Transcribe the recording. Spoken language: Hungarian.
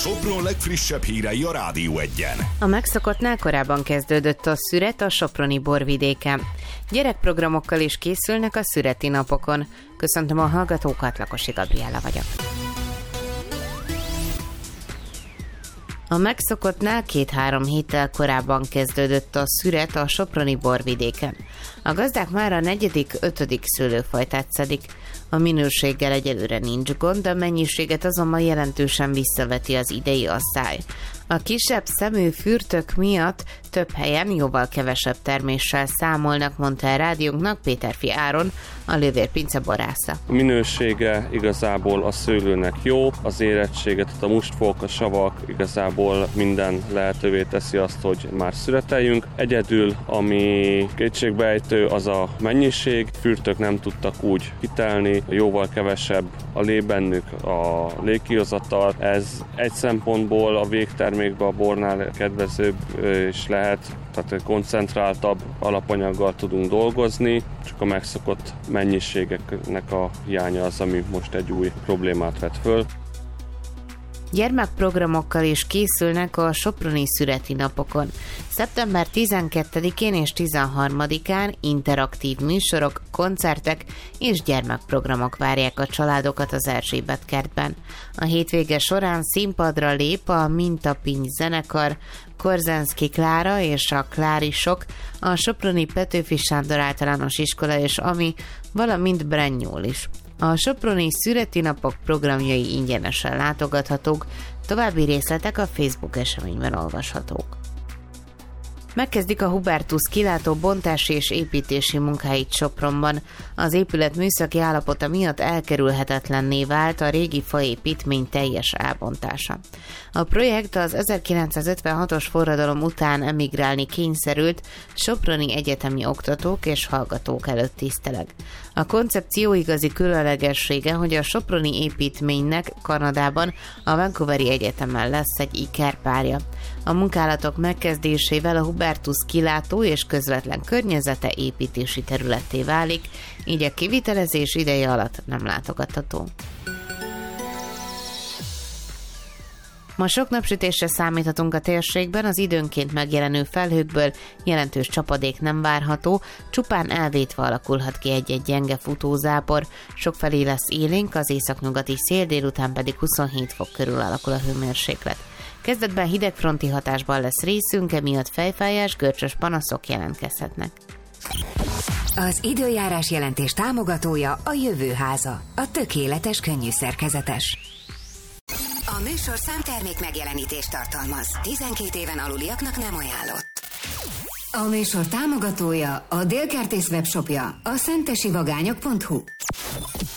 Sopron legfrissebb hírei a Rádió Egyen. A megszokottnál korábban kezdődött a szüret a soproni borvidéken. Gyerekprogramokkal is készülnek a szüreti napokon. Köszöntöm a hallgatókat, Lakosi Gabriella vagyok. A megszokottnál 2-3 héttel korábban kezdődött a szüret a soproni borvidéken. A gazdák már a 4.-5. szőlőfajtát szedik. A minőséggel egyelőre nincs gond, a mennyiséget azonban jelentősen visszaveti az idei asszály. A kisebb szemű fürtök miatt több helyen jóval kevesebb terméssel számolnak, mondta a rádiónknak Péterfi Áron, a Lővér-pince borásza. A minősége igazából a szőlőnek jó, az érettséget, a mustfok, a savak igazából minden lehetővé teszi azt, hogy már szüreteljünk. Egyedül, ami kétségbeejtő, az a mennyiség. Fürtök nem tudtak úgy hitelni, jóval kevesebb a lé bennük, a légkihozatal. Ez egy szempontból a végtermékben a bornál kedvezőbb is lehet, tehát koncentráltabb alapanyaggal tudunk dolgozni, csak a megszokott mennyiségeknek a hiánya az, ami most egy új problémát vet föl. Gyermekprogramokkal is készülnek a soproni szüreti napokon. Szeptember 12-én és 13-án interaktív műsorok, koncertek és gyermekprogramok várják a családokat az Erzsébet kertben. A hétvége során színpadra lép a Mintapinty zenekar, Korzenszky Klára és a Klárisok, a soproni Petőfi Sándor általános iskola és Ami, valamint Brennyól is. A soproni szüreti napok programjai ingyenesen látogathatók, további részletek a Facebook eseményben olvashatók. Megkezdik a Hubertus kilátó bontási és építési munkáit Sopronban. Az épület műszaki állapota miatt elkerülhetetlenné vált a régi faépítmény teljes elbontása. A projekt az 1956-os forradalom után emigrálni kényszerült soproni egyetemi oktatók és hallgatók előtt tiszteleg. A koncepció igazi különlegessége, hogy a soproni építménynek Kanadában a Vancouveri Egyetemen lesz egy ikerpárja. A munkálatok megkezdésével a Hubertus kilátó és közvetlen környezete építési területté válik, így a kivitelezés ideje alatt nem látogatható. Ma sok napsütésre számíthatunk a térségben, az időnként megjelenő felhőkből jelentős csapadék nem várható, csupán elvétve alakulhat ki egy-egy gyenge futózápor, sokfelé lesz élénk, az északnyugati szél, délután pedig 27 fok körül alakul a hőmérséklet. Kezdetben hidegfronti hatásban lesz részünk, emiatt fejfájás, görcsös panaszok jelentkezhetnek. Az időjárás jelentés támogatója a Jövőháza, a tökéletes könnyű szerkezetes. A műsor számtermék megjelenítést tartalmaz. 12 éven aluliaknak nem ajánlott. A műsor támogatója a Délkertész webshopja, a szentesivagányok.hu.